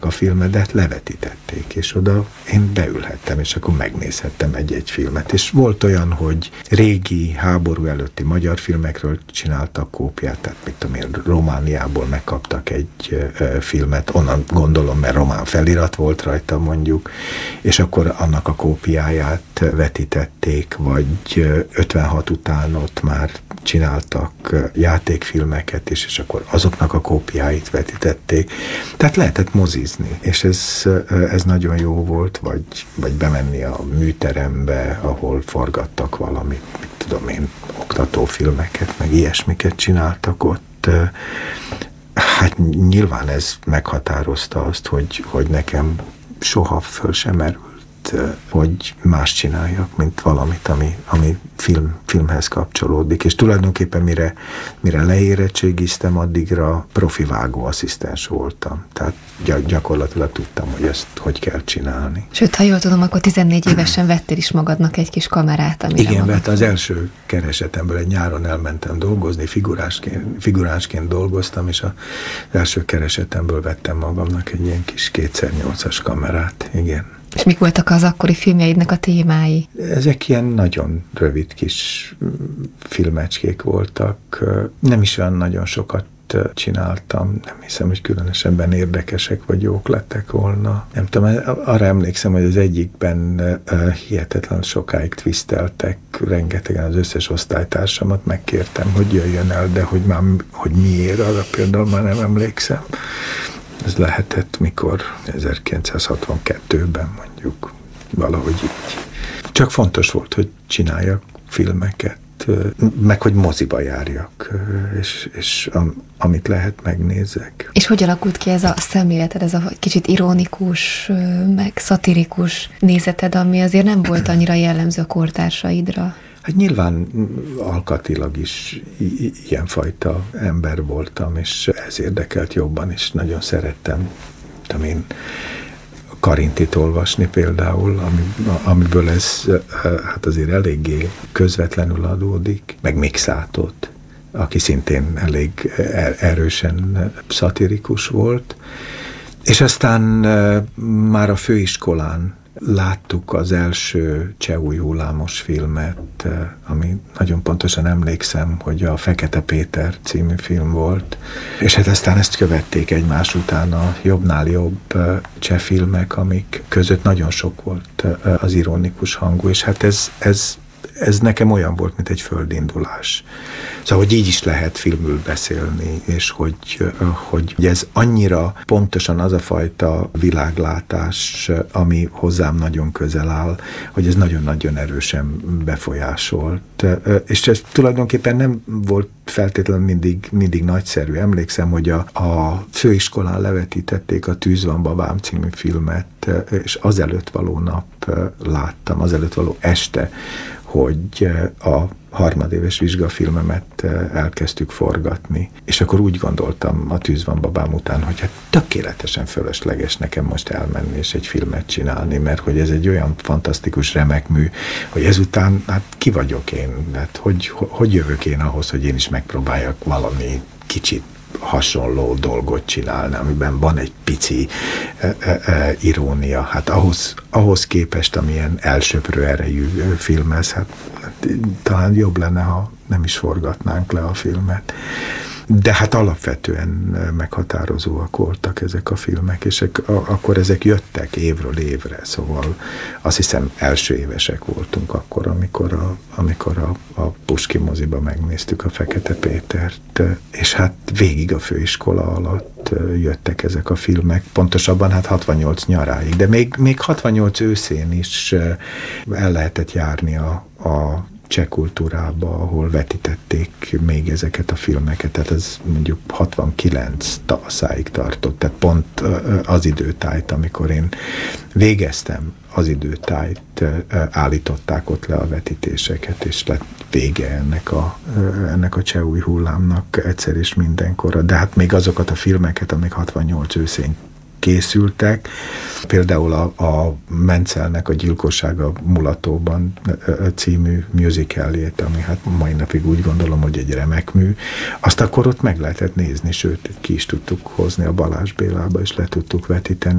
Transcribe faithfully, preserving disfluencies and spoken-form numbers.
a filmet, de hát levetítették, és oda én beülhettem, és akkor megnézhettem egy-egy filmet. És volt olyan, hogy régi háború előtti magyar filmekről csináltak kópiát, tehát mit tudom én, Romániából megkaptak egy filmet, onnan gondolom, mert román felirat volt rajta mondjuk, és akkor annak a kópiáját vetítették, vagy ötvenhat után ott már csináltak játékfilmeket is, és akkor azoknak a kópiáit vetítették. Tehát lehetett mozizni, és ez, ez nagyon jó volt, vagy, vagy bemenni a műterembe, ahol forgattak valamit, mit tudom én, oktatófilmeket, meg ilyesmiket csináltak ott. Hát nyilván ez meghatározta azt, hogy, hogy nekem soha föl sem merült, hogy más csináljak, mint valamit, ami, ami film, filmhez kapcsolódik. És tulajdonképpen mire, mire leérettségiztem, addigra profi vágóasszisztens voltam. Tehát gyakorlatilag tudtam, hogy ezt hogy kell csinálni. Sőt, ha jól tudom, akkor tizennégy évesen vettél is magadnak egy kis kamerát, amire igen, magad... mert az első keresetemből egy nyáron elmentem dolgozni, figuránsként, figuránsként dolgoztam, és az első keresetemből vettem magamnak egy ilyen kis kétszer nyolcas kamerát, igen. És mik voltak az akkori filmjeidnek a témái? Ezek ilyen nagyon rövid kis filmecskék voltak. Nem is olyan nagyon sokat csináltam. Nem hiszem, hogy különösebben érdekesek vagy jók lettek volna. Nem tudom, arra emlékszem, hogy az egyikben hihetetlen sokáig twisteltek, rengetegen az összes osztálytársamat megkértem, hogy jöjjön el, de hogy már hogy miért, arra például már nem emlékszem. Ez lehetett mikor ezerkilencszázhatvankettőben mondjuk, valahogy így. Csak fontos volt, hogy csináljak filmeket, meg hogy moziba járjak, és, és am, amit lehet, megnézzek. És hogy alakult ki ez a szemléleted, ez a kicsit ironikus, meg szatirikus nézeted, ami azért nem volt annyira jellemző a kortársaidra? Hát nyilván alkatilag is ilyenfajta ember voltam, és ez érdekelt jobban, és nagyon szerettem, tudom én, Karintit olvasni például, ami, amiből ez hát azért eléggé közvetlenül adódik, meg Mikszátot, aki szintén elég erősen szatirikus volt. És aztán már a főiskolán láttuk az első cseh új hullámos filmet, ami nagyon pontosan emlékszem, hogy a Fekete Péter című film volt, és hát aztán ezt követték egymás után a jobbnál jobb cseh filmek, amik között nagyon sok volt az ironikus hangú, és hát ez, ez ez nekem olyan volt, mint egy földindulás. Szóval, hogy így is lehet filmül beszélni, és hogy, hogy ez annyira pontosan az a fajta világlátás, ami hozzám nagyon közel áll, hogy ez nagyon-nagyon erősen befolyásolt. És ez tulajdonképpen nem volt feltétlenül mindig, mindig nagyszerű. Emlékszem, hogy a, a főiskolán levetítették a Tűz van babám című filmet, és azelőtt való nap láttam, azelőtt való este, hogy a harmadéves vizsgafilmemet elkezdtük forgatni. És akkor úgy gondoltam a Tűz van babám után, hogy hát tökéletesen fölösleges nekem most elmenni és egy filmet csinálni, mert hogy ez egy olyan fantasztikus, remek mű, hogy ezután, hát ki vagyok én? Hát hogy, hogy jövök én ahhoz, hogy én is megpróbáljak valami kicsit hasonló dolgot csinálni, amiben van egy pici e, e, e, irónia. Hát ahhoz, ahhoz képest, amilyen elsöprő erejű filmez, hát, hát talán jobb lenne, ha nem is forgatnánk le a filmet. De hát alapvetően meghatározóak voltak ezek a filmek, és akkor ezek jöttek évről évre, szóval azt hiszem első évesek voltunk akkor, amikor a, amikor a, a Puskin moziba megnéztük a Fekete Pétert, és hát végig a főiskola alatt jöttek ezek a filmek, pontosabban hát hatvannyolc nyaráig, de még, még hatvannyolc őszén is el lehetett járni a, a cseh kultúrába, ahol vetítették még ezeket a filmeket, tehát ez mondjuk hatvankilenc tavaszáig tartott, tehát pont az időtájt, amikor én végeztem, az időtájt állították ott le a vetítéseket, és lett vége ennek a, ennek a cseh új hullámnak egyszer és mindenkorra. De hát még azokat a filmeket, amik hatvannyolc őszén készültek. Például a, a Menzelnek a Gyilkossága Mulatóban című musicaljét, ami hát mai napig úgy gondolom, hogy egy remek mű. Azt akkor ott meg lehetett nézni, sőt, ki is tudtuk hozni a Balázs Bélába, és le tudtuk vetíteni.